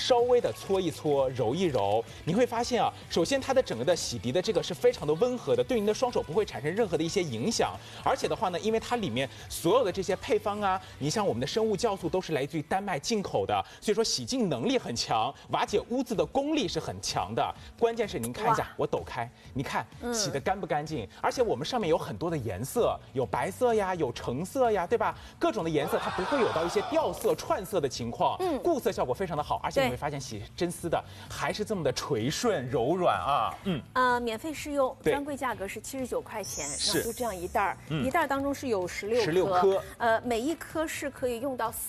稍微的搓一搓、揉一揉，你会发现啊，首先它的整个的洗涤的这个是非常的温和的，对您的双手不会产生任何的一些影响。而且的话呢，因为它里面所有的这些配方啊，你像我们的生物酵素都是来自于丹麦进口的，所以说洗净能力很强，瓦解污渍的功力是很强的。关键是您看一下，我抖开，你看洗得干不干净？而且我们上面有很多的颜色，有白色呀，有橙色呀，对吧？各种的颜色，它不会有到一些掉色、串色的情况，固色效果非常的好。而且你会发现洗真丝的还是这么的垂顺柔软啊。 免费试用，专柜价格是79块钱，然后就这样一袋儿，一袋当中是有16颗，每一颗是可以用到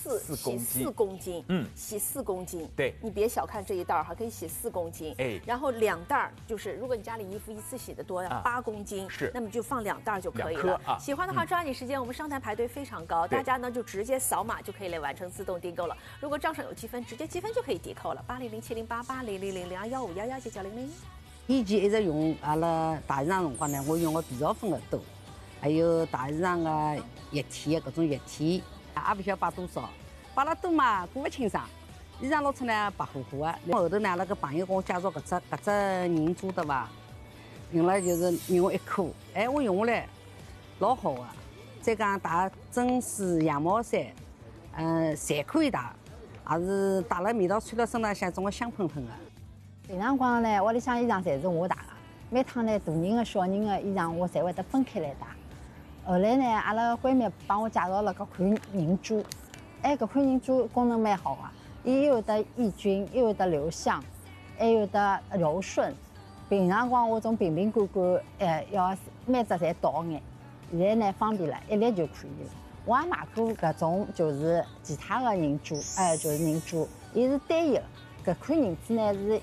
4公斤，洗4公斤，对，你别小看这一袋儿哈，可以洗4公斤，然后2袋儿就是如果你家里衣服一次洗的多，要8公斤，那么就放2袋就可以了。喜欢的话抓紧时间，我们商台排队非常高，大家呢就直接扫码就可以来完成自动订购了。如果账上有积分，直接积分就可以抵扣了。80070880000215119900。 以前一直用阿拉大市场辰光呢，我用的皮草粉的多，还有大市场的液体的各种液体，也不晓得摆多少，摆了多嘛过不清爽，衣裳露出来白乎乎的。后头呢，那个朋友跟我介绍搿只凝珠的吧，用了就是用1颗，哎，我用下来老好的。再讲打真丝、羊毛衫，侪可以打，也是打了味道穿到身上像种个香喷喷的。 平常光呢，屋里向衣裳侪是我打的，每趟呢大人的、小人的衣裳我侪会得分开来打。后来呢，阿拉闺蜜帮我介绍了搿款凝珠，哎，搿款凝珠功能蛮好啊，伊又有得抑菌，又有得留香，还有得柔顺。平常光我种瓶罐罐，要每只侪倒眼，现在呢方便了，一粒就可以了。我也买过搿种就是其他的凝珠，就是凝珠，伊是单一的，搿款凝珠呢是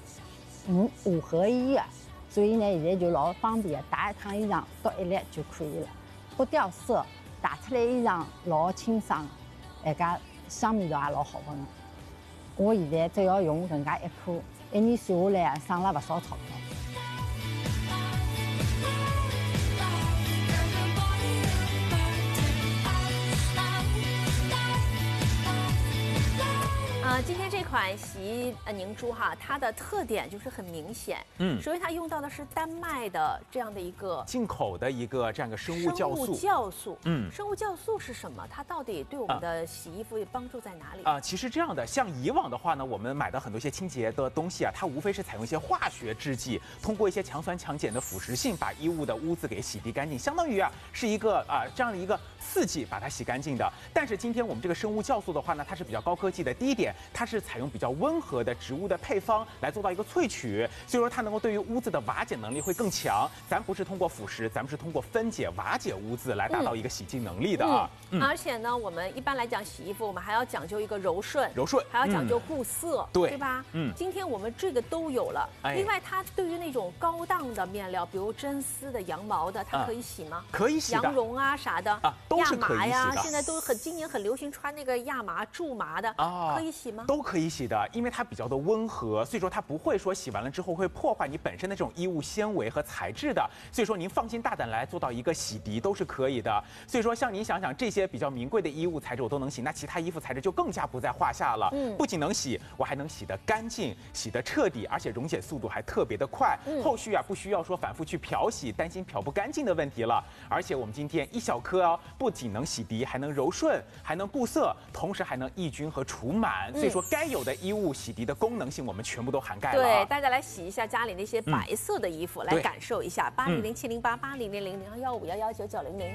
5合1的，所以呢现在就老方便的，打一趟衣裳倒1粒就可以了，不掉色，打出来衣裳老清爽的，哎家香味道也老好闻的。我现在只要用搿介1颗，1年算下来省了不少钞票。 今天这款洗衣凝珠哈，它的特点就是很明显。首先它用到的是丹麦的这样的一个进口的一个这样一个生物酵素。 生物酵素是什么？它到底对我们的洗衣服有帮助在哪里？ 其实这样的，像以往的话呢，我们买的很多一些清洁的东西啊，它无非是采用一些化学制剂，通过一些强酸强碱的腐蚀性，把衣物的污渍给洗涤干净，相当于是一个这样的一个刺激把它洗干净的。但是今天我们这个生物酵素的话呢，它是比较高科技的。第一点，它是采用比较温和的植物的配方来做到一个萃取，所以说它能够对于污渍的瓦解能力会更强。咱不是通过腐蚀，咱们是通过分解瓦解污渍来达到一个洗净能力的而且呢，我们一般来讲洗衣服，我们还要讲究一个柔顺，还要讲究固色，对吧？今天我们这个都有了。另外，它对于那种高档的面料，比如真丝的、羊毛的，它可以洗吗？ 可以洗的。 羊绒啊啥的都是可以洗的。 亚麻呀，现在都今年很流行穿那个亚麻、苎麻的可以洗吗？ 都可以洗的，因为它比较的温和，所以说它不会说洗完了之后会破坏你本身的这种衣物纤维和材质的，所以说您放心大胆来做到一个洗涤都是可以的。所以说像您想想这些比较名贵的衣物材质我都能洗，那其他衣服材质就更加不在话下了。不仅能洗，我还能洗得干净、洗得彻底，而且溶解速度还特别的快。后续不需要说反复去漂洗，担心漂不干净的问题了。而且我们今天1小颗不仅能洗涤，还能柔顺，还能固色，同时还能抑菌和除螨。所以说该有的衣物洗涤的功能性我们全部都涵盖了。 对，大家来洗一下家里那些白色的衣服，来感受一下。80070880000215119900。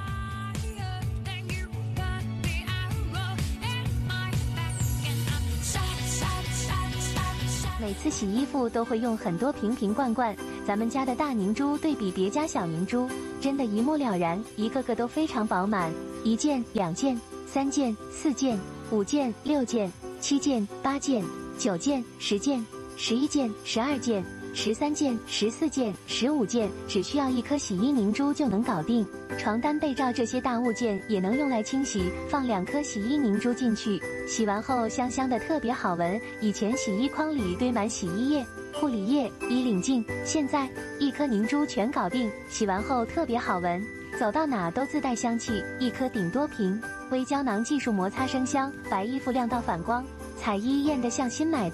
每次洗衣服都会用很多瓶罐，咱们家的大凝珠对比别家小凝珠，真的一目了然，一个个都非常饱满，1件、2件、3件、4件、5件、6件、7件、8件、9件、10件、11件、12件、13件、14件、15件，只需要1颗洗衣凝珠就能搞定。床单、被罩这些大物件也能用来清洗，放2颗洗衣凝珠进去，洗完后香香的，特别好闻。以前洗衣筐里堆满洗衣液、护理液、衣领净，现在1颗凝珠全搞定，洗完后特别好闻，走到哪都自带香气。1颗顶多瓶，微胶囊技术摩擦生香，把衣服亮到反光，彩衣艳得像新买的。